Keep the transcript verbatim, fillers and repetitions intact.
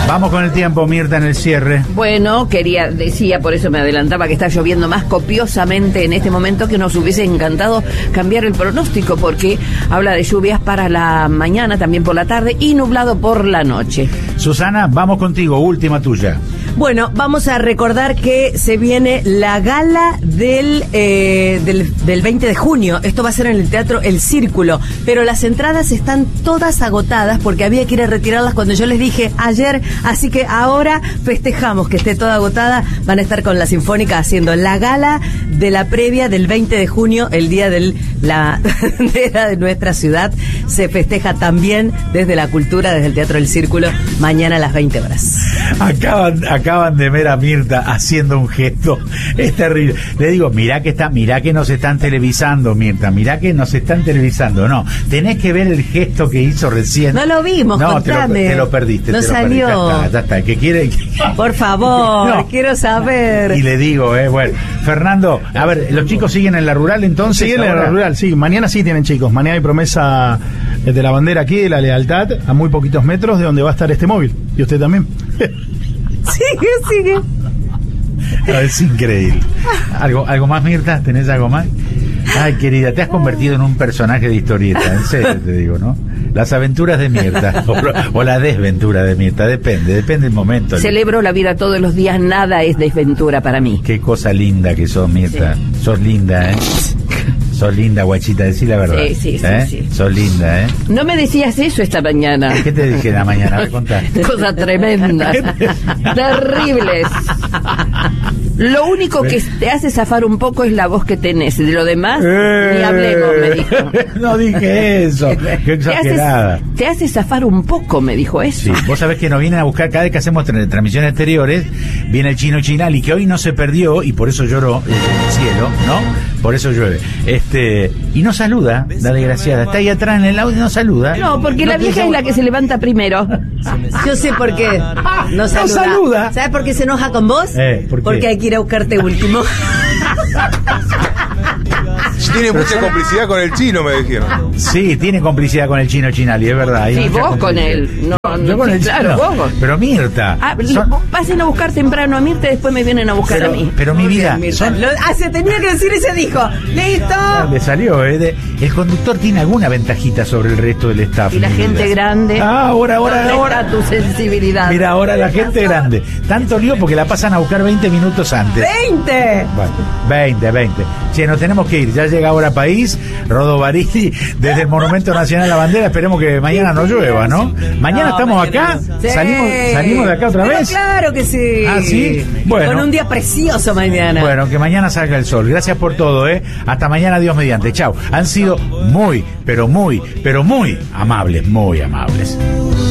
Vamos con el tiempo, Mirta, en el cierre. Bueno, quería, decía, por eso me adelantaba, que está lloviendo más copiosamente en este momento, que nos hubiese encantado cambiar el pronóstico, porque habla de lluvias para la mañana, también por la tarde, y nublado por la noche. Susana, vamos contigo, última tuya. Bueno, vamos a recordar que se viene la gala del, eh, del, del veinte de junio. Esto va a ser en el Teatro El Círculo, pero las entradas están todas agotadas porque había que ir a retirarlas cuando yo les dije ayer, así que ahora festejamos que esté toda agotada. Van a estar con la Sinfónica haciendo la gala de la previa del veinte de junio, el día de la bandera de nuestra ciudad. Se festeja también desde la cultura, desde el Teatro El Círculo, mañana a las veinte horas. Acaban, acaban de ver a Mirta haciendo un gesto, es terrible. Le digo, mirá que está, mirá que nos están televisando, Mirta, mirá que nos están televisando. No, tenés que ver el gesto que hizo recién. No lo vimos, no, contame. Te lo, te lo perdiste. No te lo salió. Perdiste. Ya está, ya está. ¿Qué quiere? Por favor, no. Quiero saber. Y le digo, eh, bueno, Fernando, a ver, ¿los chicos siguen en la rural entonces? Siguen en ahora? la rural, sí. Mañana sí tienen chicos. Mañana hay promesa de la bandera aquí, de la lealtad, a muy poquitos metros de donde va a estar este móvil. Y usted también. Sigue, sigue. No, es increíble. ¿Algo, ¿Algo más, Mirta? ¿Tenés algo más? Ay, querida, te has convertido en un personaje de historieta, en serio te digo, ¿no? Las aventuras de Mirta, o, o la desventura de Mirta, depende, depende del momento. Celebro la vida todos los días, nada es desventura para mí. Qué cosa linda que sos, Mirta. Sí. Sos linda, ¿eh? Sos linda, guachita, decí la verdad. Sí, sí, sí, ¿Eh? sí. Sos linda, ¿eh? No me decías eso esta mañana. ¿Qué te dije la mañana? Me contás. Cosas tremendas, terribles. Lo único que te hace zafar un poco es la voz que tenés. De lo demás, eh, ni hablemos, me dijo. No dije eso. Qué exagerada. Te hace, te hace zafar un poco, me dijo eso. Sí, vos sabés que nos vienen a buscar cada vez que hacemos tra- transmisiones exteriores. Viene el Chino Chinali, que hoy no se perdió y por eso lloró en el cielo, ¿no? Por eso llueve. Este, y no saluda, la desgraciada. Está ahí atrás en el audio y no saluda. No, porque no la vieja es la que se levanta primero. Yo sé por qué. No saluda. No saluda. ¿Sabes por qué se enoja con vos? Eh, ¿por qué? Porque hay que ir a buscarte último. Tiene mucha complicidad con el chino, me dijeron. Sí, tiene complicidad con el Chino Chinali, es verdad. Hay Sí, mucha vos con complicidad. él. No, no, Yo con sí, el claro, Chino. vos. Pero Mirta. Ah, son- pasen a buscar temprano a Mirta y después me vienen a buscar pero, a mí. pero mi vida. Bien, son- Lo, ah, se tenía que decir y se dijo. ¡Listo! Le salió, ¿eh? De- el conductor tiene alguna ventajita sobre el resto del staff. Y la mi gente vida. grande. Ah, ahora, ahora, ¿Dónde ahora. está tu sensibilidad? Mira, ahora la gente grande. Tanto lío porque la pasan a buscar veinte minutos antes. ¡veinte! Bueno, veinte, veinte. Che, nos tenemos que ir. Ya llega ahora país. Rodo Barili, desde el Monumento Nacional a la Bandera. Esperemos que mañana no llueva, ¿no? Mañana No, estamos mañana. acá. Sí. Salimos, salimos de acá otra Pero vez. claro que sí. Ah, ¿sí? Bueno. Con un día precioso mañana. Bueno, que mañana salga el sol. Gracias por todo, ¿eh? Hasta mañana, Dios mediante. Chau. Han sido muy, pero muy, pero muy amables, muy amables.